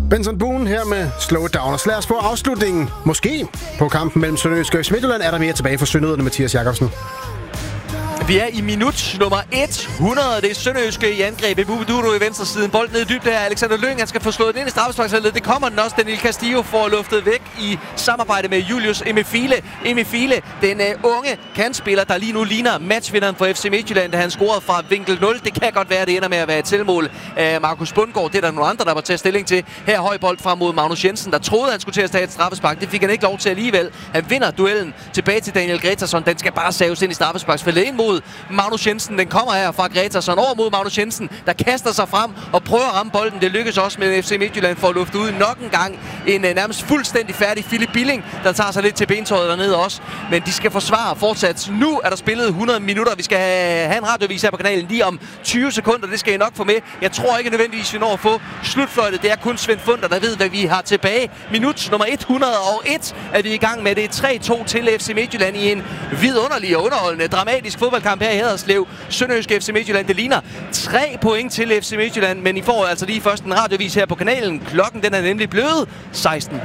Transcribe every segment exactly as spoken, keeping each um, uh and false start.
Benson Boone her med Slow It Down. Og lad os få afslutningen, måske, på kampen mellem Sønderjyske og F C Midtjylland. Er der mere tilbage for sønderjyderne, Mathias Jakobsen? Vi er i minut nummer hundrede. Det er Sønderjyske i angrebet. Bubidudo i venstre siden. Bolden ned i dybde her. Alexander Lyng, han skal få slået den ind i straffesparksfeltet. Det kommer den også. Daniel Castillo får luftet væk i samarbejde med Julius Emefile. Emefile, den uh, unge kantspiller, der lige nu ligner matchvinderen for F C Midtjylland, da han scorede fra vinkel nul. Det kan godt være, det ender med at være et tilmål af Markus Bundgaard. Det er der nogle andre, der var til at stilling til. Her høj bold frem mod Magnus Jensen, der troede, han skulle til at tage et straffespark. Det fik han ikke lov til alligevel. Han vinder duellen tilbage til Daniel Gretarsson. Den skal bare saves ind i straffesparksfeltet ind mod Magnus Jensen. Den kommer her fra Gretarsson over mod Magnus Jensen, der kaster sig frem og prøver at ramme bolden. Det lykkes også med F C Midtjylland for at lufte ud nok en gang. En uh, nærmest fuldstændig færdig Philip Billing, der tager sig lidt til bentøjet dernede også. Men de skal forsvare fortsat. Nu er der spillet hundrede minutter. Vi skal have en radiovis her på kanalen lige om tyve sekunder. Det skal I nok få med. Jeg tror ikke nødvendigvis, vi når at få slutfløjtet. Det er kun Svend Funder, der ved, hvad vi har tilbage. Minut nummer hundrede og et er vi i gang med. Det er tre to til F C Midtjylland i en vidunderlig og underholdende, dramatisk fodboldkamp her i Haderslev. Sønderjyske F C Midtjylland, det ligner tre point til F C Midtjylland, men I får altså lige først en radiovis her på kanalen. Klokken den er nemlig blevet seksten.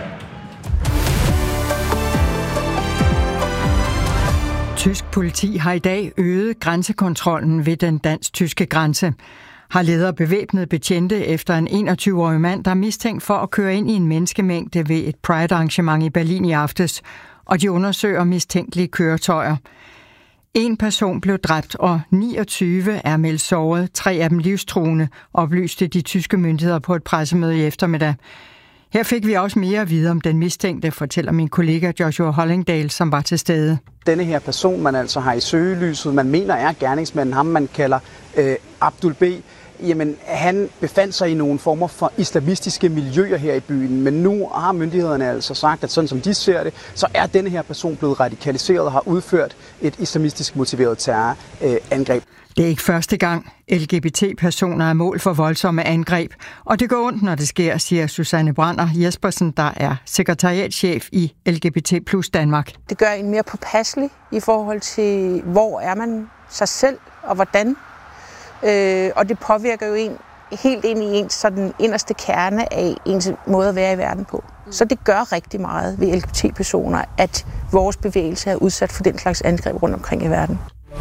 Tysk politi har i dag øget grænsekontrollen ved den dansk-tyske grænse. Har leder bevæbnede betjente efter en enogtyve-årig mand, der er mistænkt for at køre ind i en menneskemængde ved et Pride-arrangement i Berlin i aftes, og de undersøger mistænkelige køretøjer. En person blev dræbt, og niogtyve er meldt såret, tre af dem livstruende, oplyste de tyske myndigheder på et pressemøde i eftermiddag. Her fik vi også mere at vide om den mistænkte, fortæller min kollega Joshua Hollingdale, som var til stede. Denne her person, man altså har i søgelyset, man mener er gerningsmanden, ham man kalder øh, Abdul B., jamen han befandt sig i nogle former for islamistiske miljøer her i byen, men nu har myndighederne altså sagt, at sådan som de ser det, så er denne her person blevet radikaliseret og har udført et islamistisk motiveret terrorangreb. Det er ikke første gang. L G B T-personer er mål for voldsomme angreb, og det går ondt, når det sker, siger Susanne Brander Jespersen, der er sekretariatschef i L G B T plus Danmark. Det gør en mere påpasselig i forhold til, hvor er man sig selv og hvordan. Øh, og det påvirker jo en helt ind i ens sådan inderste kerne af ens måde at være i verden på. Så det gør rigtig meget ved L G B T-personer, at vores bevægelse er udsat for den slags angreb rundt omkring i verden.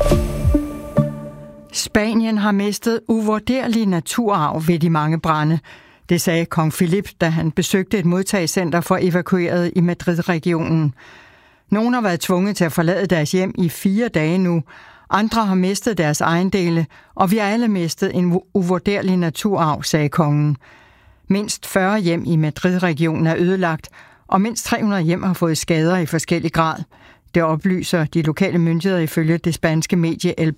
Spanien har mistet uvurderlig naturarv ved de mange brande. Det sagde kong Philip, da han besøgte et modtagscenter for evakuerede i Madrid-regionen. Nogle har været tvunget til at forlade deres hjem i fire dage nu. Andre har mistet deres ejendele, og vi har alle mistet en uvurderlig naturarv, sagde kongen. Mindst fyrre hjem i Madrid-regionen er ødelagt, og mindst tre hundrede hjem har fået skader i forskellig grad. Det oplyser de lokale myndigheder ifølge det spanske medie El